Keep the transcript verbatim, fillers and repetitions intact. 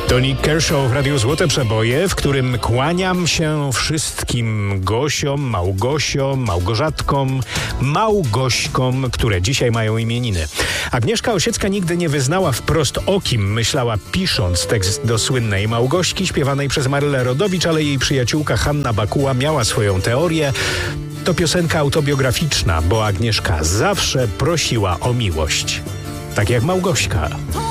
To Nick Kershaw w Radiu Złote Przeboje, w którym kłaniam się wszystkim Gosiom, Małgosiom, Małgorzatkom, Małgośkom, które dzisiaj mają imieniny. Agnieszka Osiecka nigdy nie wyznała wprost, o kim myślała, pisząc tekst do słynnej Małgośki śpiewanej przez Marylę Rodowicz, ale jej przyjaciółka Hanna Bakuła miała swoją teorię. To piosenka autobiograficzna, bo Agnieszka zawsze prosiła o miłość. Tak jak Małgośka.